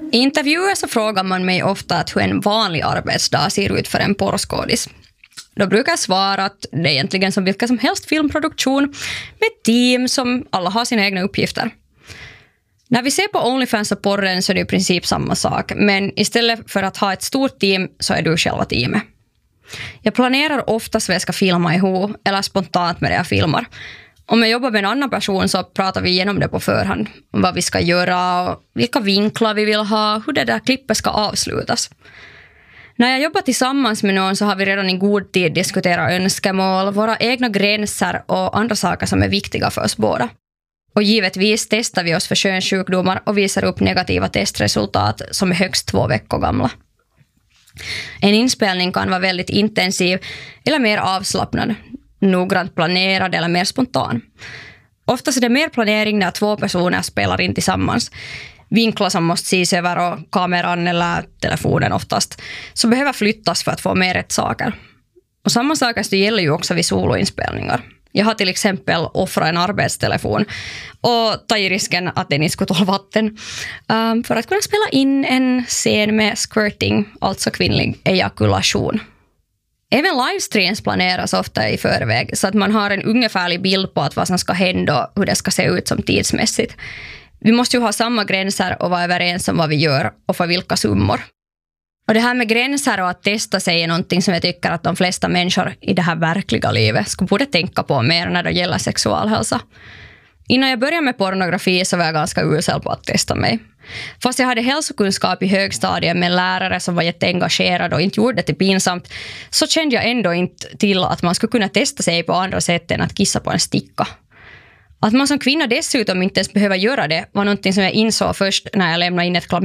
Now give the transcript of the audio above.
I intervjuer så frågar man mig ofta att hur en vanlig arbetsdag ser ut för en porrskådis. Då brukar jag svara att det är egentligen som vilka som helst filmproduktion med ett team som alla har sina egna uppgifter. När vi ser på OnlyFans och porren så är det i princip samma sak, men istället för att ha ett stort team så är du själva teamet. Jag planerar oftast vad jag ska filma ihop eller spontant med det jag filmar. Om jag jobbar med en annan person så pratar vi igenom det på förhand. Om vad vi ska göra, vilka vinklar vi vill ha, hur det där klippet ska avslutas. När jag jobbar tillsammans med någon så har vi redan i god tid diskuterat önskemål, våra egna gränser och andra saker som är viktiga för oss båda. Och givetvis testar vi oss för könssjukdomar och visar upp negativa testresultat som är högst 2 veckor gamla. En inspelning kan vara väldigt intensiv eller mer avslappnad, noggrant planerad eller mer spontan. Oftast är det mer planering när 2 personer spelar in tillsammans. Vinklar som måste ses över och kameran eller telefonen oftast så behöver flyttas för att få mer rätt saker. Och samma saker gäller ju också vid soloinspelningar. Jag har till exempel offrat en arbetstelefon och tagit risken att den inte skulle tåla vatten för att kunna spela in en scen med squirting, alltså kvinnlig ejakulation. Även livestreams planeras ofta i förväg så att man har en ungefärlig bild på att vad som ska hända och hur det ska se ut som tidsmässigt. Vi måste ju ha samma gränser och vara överens om vad vi gör och för vilka summor. Och det här med gränser och att testa sig är någonting som jag tycker att de flesta människor i det här verkliga livet skulle borde tänka på mer när det gäller sexualhälsa. Innan jag började med pornografi så var jag ganska usel på att testa mig. Fast jag hade hälsokunskap i högstadiet med en lärare som var jätteengagerad och inte gjorde det till pinsamt, så kände jag ändå inte till att man skulle kunna testa sig på andra sätt än att kissa på en sticka. Att man som kvinna dessutom inte ens behöver göra det var någonting som jag insåg först när jag lämnade in ett